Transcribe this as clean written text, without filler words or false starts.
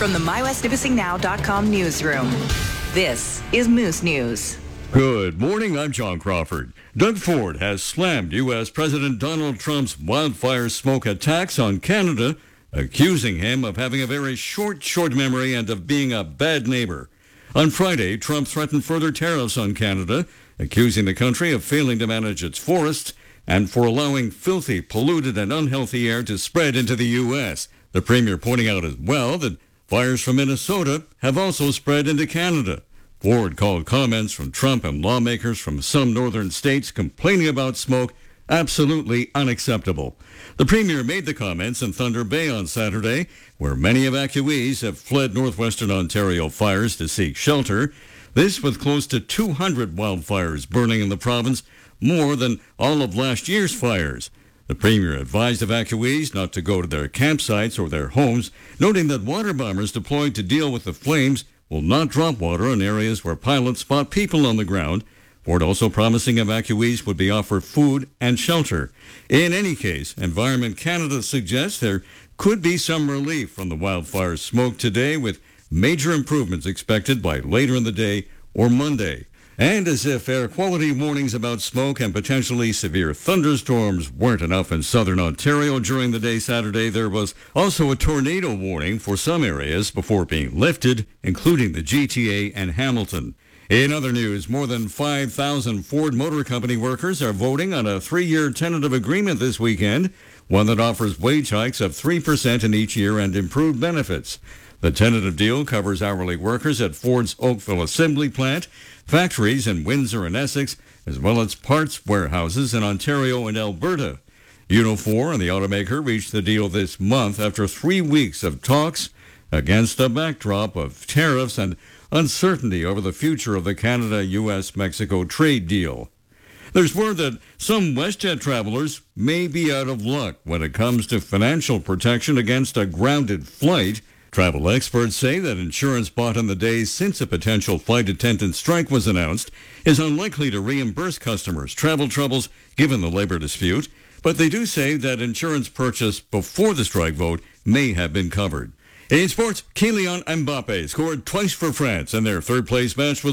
from the MyWestNewsingNow.com newsroom, this is Moose News. Good morning, I'm John Crawford. Doug Ford has slammed U.S. President Donald Trump's wildfire smoke attacks on Canada, accusing him of having a very short memory and of being a bad neighbor. On Friday, Trump threatened further tariffs on Canada, accusing the country of failing to manage its forests and for allowing filthy, polluted, and unhealthy air to spread into the U.S. The premier pointing out as well that fires from Minnesota have also spread into Canada. Ford called comments from Trump and lawmakers from some northern states complaining about smoke absolutely unacceptable. The premier made the comments in Thunder Bay on Saturday, where many evacuees have fled northwestern Ontario fires to seek shelter. This with close to 200 wildfires burning in the province, more than all of last year's fires. The premier advised evacuees not to go to their campsites or their homes, noting that water bombers deployed to deal with the flames will not drop water in areas where pilots spot people on the ground. Ford also promising evacuees would be offered food and shelter. In any case, Environment Canada suggests there could be some relief from the wildfire smoke today, with major improvements expected by later in the day or Monday. And as if air quality warnings about smoke and potentially severe thunderstorms weren't enough in southern Ontario during the day Saturday, there was also a tornado warning for some areas before being lifted, including the GTA and Hamilton. In other news, more than 5,000 Ford Motor Company workers are voting on a 3-year tentative agreement this weekend, one that offers wage hikes of 3% in each year and improved benefits. The tentative deal covers hourly workers at Ford's Oakville Assembly Plant, factories in Windsor and Essex, as well as parts warehouses in Ontario and Alberta. Unifor and the automaker reached the deal this month after 3 weeks of talks against a backdrop of tariffs and uncertainty over the future of the Canada-U.S.-Mexico trade deal. There's word that some WestJet travelers may be out of luck when it comes to financial protection against a grounded flight. Travel experts say that insurance bought in the days since a potential flight attendant strike was announced is unlikely to reimburse customers' travel troubles given the labor dispute, but they do say that insurance purchased before the strike vote may have been covered. In sports, Kylian Mbappe scored twice for France in their third-place match with